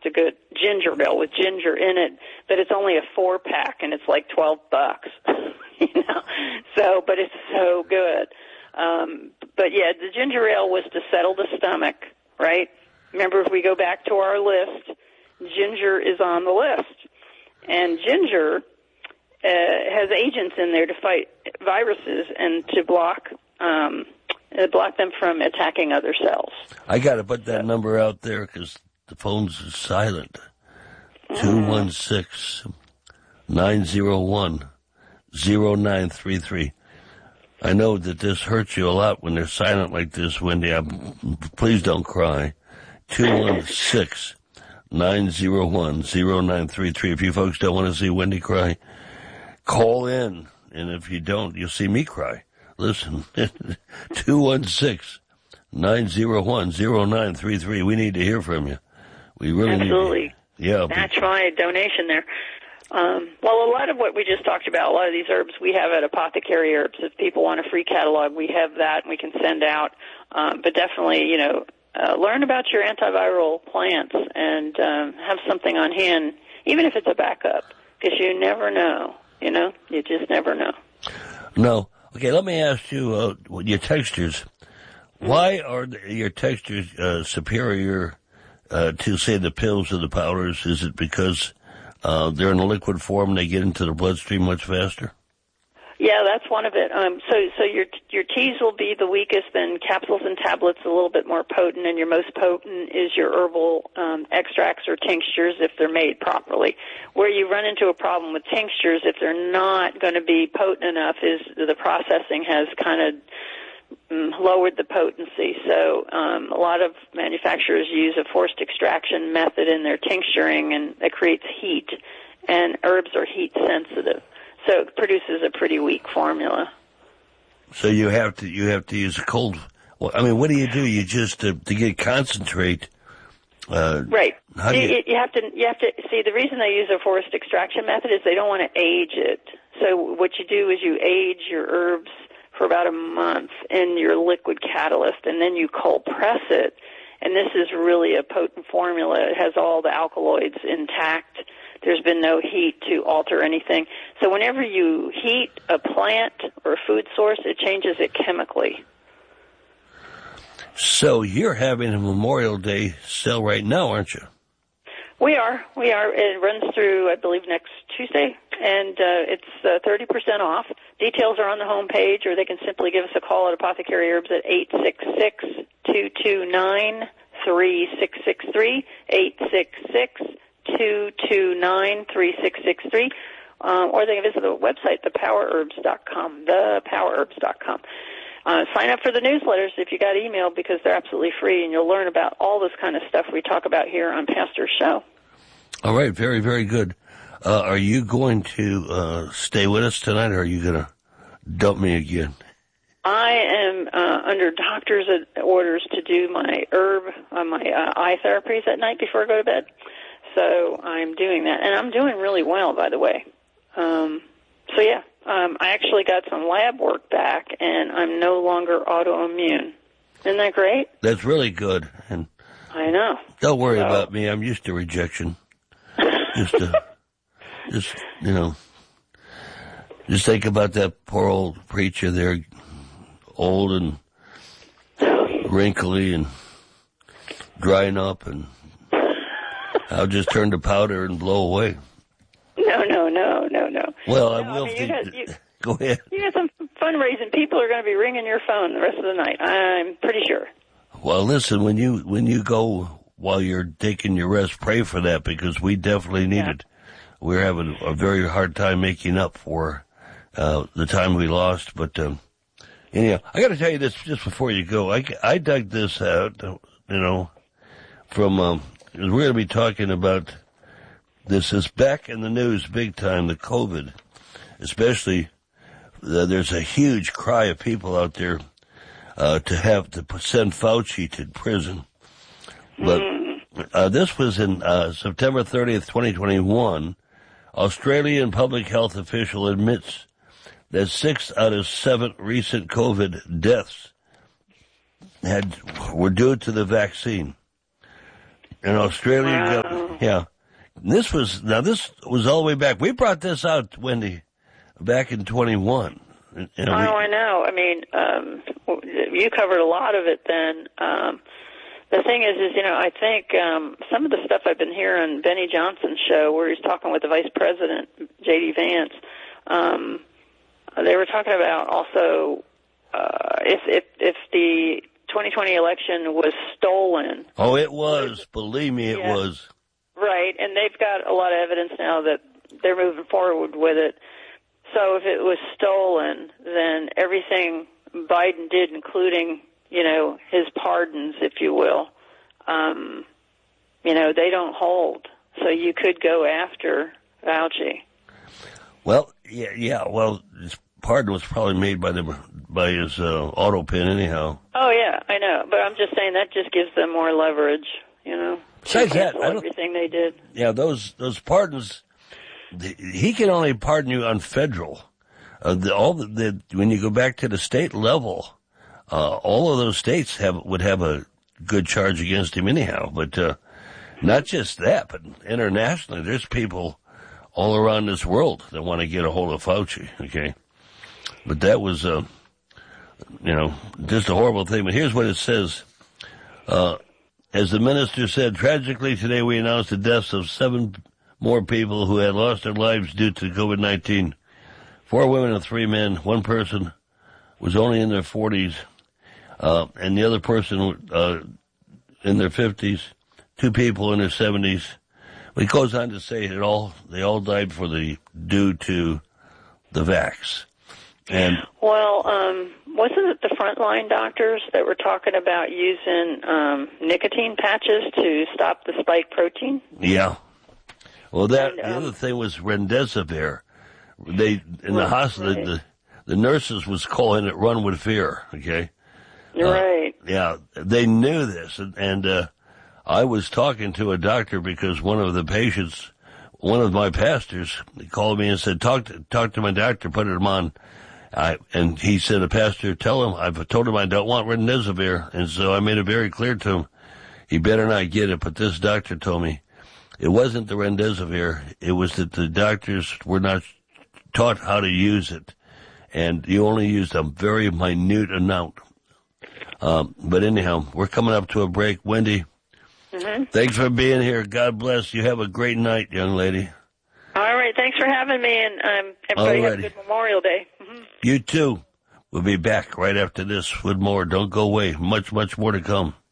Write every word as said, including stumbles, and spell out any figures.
just a good ginger ale with ginger in it, but it's only a four pack and it's like twelve bucks. You know, so but it's so good. Um, but yeah, the ginger ale was to settle the stomach, right? Remember, if we go back to our list, ginger is on the list, and ginger uh, has agents in there to fight viruses and to block um, uh, block them from attacking other cells. I got to put that so. number out there because the phone's silent. Two one six nine zero one zero nine three three. I know that this hurts you a lot when they're silent like this, Wendy. I'm, please don't cry. Two one six nine zero one zero nine three three. If you folks don't want to see Wendy cry, call in, and if you don't, you'll see me cry. Listen, two one six nine zero one zero nine three three. We need to hear from you. We really Absolutely. need to. Yeah. That's my donation there. Um, well, a lot of what we just talked about, a lot of these herbs we have at Apothecary Herbs. If people want a free catalog, we have that and we can send out. Um, but definitely, you know, uh, learn about your antiviral plants and um, have something on hand, even if it's a backup, because you never know, you know? You just never know. No. Okay, let me ask you, uh, your textures. Why are your textures uh, superior uh, to, say, the pills or the powders? Is it because uh, they're in a liquid form and they get into the bloodstream much faster? Yeah, that's one of it. Um, so, so your your teas will be the weakest, then capsules and tablets a little bit more potent, and your most potent is your herbal um, extracts or tinctures if they're made properly. Where you run into a problem with tinctures, if they're not going to be potent enough, is the processing has kind of um, lowered the potency. So um, a lot of manufacturers use a forced extraction method in their tincturing, and it creates heat, and herbs are heat sensitive. So it produces a pretty weak formula. So you have to you have to use a cold. Well, I mean, what do you do? You just uh, to get concentrate. Uh, right. How do you, you... you have to you have to see the reason they use a forced extraction method is they don't want to age it. So what you do is you age your herbs for about a month in your liquid catalyst, and then you cold press it. And this is really a potent formula. It has all the alkaloids intact. There's been no heat to alter anything. So whenever you heat a plant or a food source, it changes it chemically. So you're having a Memorial Day sale right now, aren't you? We are. We are. It runs through, I believe, next Tuesday, and uh, it's uh, thirty percent off. Details are on the home page, or they can simply give us a call at Apothecary Herbs at eight six six, two two nine, three six six three, eight six six, two two nine, three six six three, um, or they can visit the website, the power herbs dot com, the power herbs dot com. Uh, sign up for the newsletters if you got email, because they're absolutely free, and you'll learn about all this kind of stuff we talk about here on Pastor's Show. All right, very, very good. Uh, are you going to uh, stay with us tonight, or are you going to dump me again? I am uh, under doctor's orders to do my herb, uh, my uh, eye therapies at night before I go to bed. So I'm doing that, and I'm doing really well, by the way. Um, so, yeah, um, I actually got some lab work back, and I'm no longer autoimmune. Isn't that great? That's really good. And I know. Don't worry so. about me. I'm used to rejection. Just, uh, just you know, just think about that poor old preacher there, old and wrinkly and drying up, and I'll just turn to powder and blow away. No, no, no, no, no. Well, no, I will. I mean, do, got, you, go ahead. You got some fundraising. People are going to be ringing your phone the rest of the night. I'm pretty sure. Well, listen, when you when you go while you're taking your rest, pray for that, because we definitely need yeah. it. We're having a very hard time making up for uh, the time we lost. But um, anyhow, I got to tell you this just before you go. I, I dug this out, you know, from. Um, We're going to be talking about this is back in the news big time, the COVID, especially uh, there's a huge cry of people out there uh, to have to send Fauci to prison. But uh, this was in uh, September thirtieth, twenty twenty-one. Australian public health official admits that six out of seven recent COVID deaths had were due to the vaccine. in Australia. Wow. Got, yeah. This was, now this was all the way back. We brought this out, Wendy, back in twenty-one. And, and oh, we, I know. I mean, um, you covered a lot of it then. Um, the thing is, is, you know, I think um, some of the stuff I've been hearing on Benny Johnson's show where he's talking with the Vice President, J D. Vance, um, they were talking about also uh, if, if, if the twenty twenty election was stolen. Oh, it was. Believe me, it yeah. was. Right, and they've got a lot of evidence now that they're moving forward with it. So if it was stolen, then everything Biden did, including, you know, his pardons, if you will, um, you know, they don't hold. So you could go after Fauci. Well, yeah, yeah. Well, his pardon was probably made by the by his uh, auto pen, anyhow. Oh yeah, I know, but I'm just saying that just gives them more leverage, you know. Besides that, I don't, everything they did. Yeah, those those pardons. The, he can only pardon you on federal. Uh, the, all the, the when you go back to the state level, uh, all of those states have would have a good charge against him anyhow. But uh, not just that, but internationally, there's people all around this world that want to get a hold of Fauci. Okay, but that was, uh, you know, just a horrible thing. But here's what it says. Uh, as the minister said, tragically today we announced the deaths of seven more people who had lost their lives due to COVID nineteen. Four women and three men. One person was only in their forties, uh, and the other person uh, in their fifties. Two people in their seventies. But he goes on to say it all. They all died for the due to the vax. And well, um, wasn't it the frontline doctors that were talking about using um, nicotine patches to stop the spike protein? Yeah. Well, that and, um, the other thing was remdesivir. They in the hospital, right. the the nurses was calling it "run with fear." Okay. You're uh, right. Yeah, they knew this, and, and uh, I was talking to a doctor because one of the patients, one of my pastors, he called me and said, "Talk to talk to my doctor, put him on." I, and he said, "The pastor, tell him I've told him I don't want remdesivir," and so I made it very clear to him he better not get it. But this doctor told me it wasn't the remdesivir; it was that the doctors were not taught how to use it, and you only used a very minute amount. Um, but anyhow, we're coming up to a break. Wendy, mm-hmm. Thanks for being here. God bless you. Have a great night, young lady. All right. Thanks for having me, and um, everybody Alrighty. have a good Memorial Day. Mm-hmm. You too. We'll be back right after this with more. Don't go away. Much, much more to come.